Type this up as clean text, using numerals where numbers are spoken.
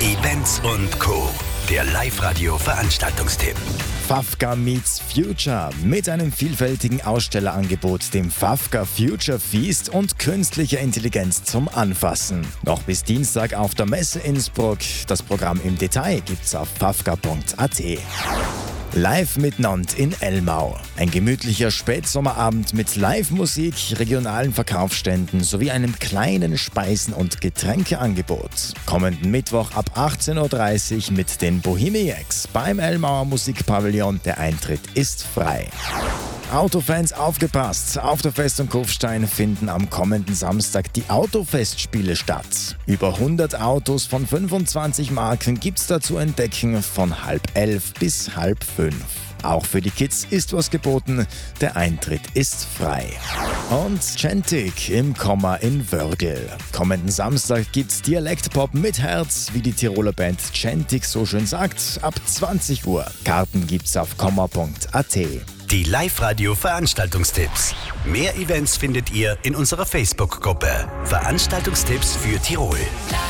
Events und Co. Der Live-Radio-Veranstaltungstipp. Fafka meets Future mit einem vielfältigen Ausstellerangebot, dem Fafka Future Feast und künstlicher Intelligenz zum Anfassen. Noch bis Dienstag auf der Messe Innsbruck. Das Programm im Detail gibt's auf fafka.at. Live mit Nont in Elmau. Ein gemütlicher Spätsommerabend mit Live-Musik, regionalen Verkaufsständen sowie einem kleinen Speisen- und Getränkeangebot. Kommenden Mittwoch ab 18.30 Uhr mit den Bohemiacs beim Elmauer Musikpavillon. Der Eintritt ist frei. Autofans aufgepasst! Auf der Festung Kufstein finden am kommenden Samstag die Autofestspiele statt. Über 100 Autos von 25 Marken gibt's da zu entdecken von 10:30 bis 10:30. Auch für die Kids ist was geboten, der Eintritt ist frei. Und Chantic im Komma in Wörgl. Kommenden Samstag gibt's Dialektpop mit Herz, wie die Tiroler Band Chantic so schön sagt, ab 20 Uhr. Karten gibt's auf komma.at. Die Live-Radio-Veranstaltungstipps. Mehr Events findet ihr in unserer Facebook-Gruppe. Veranstaltungstipps für Tirol.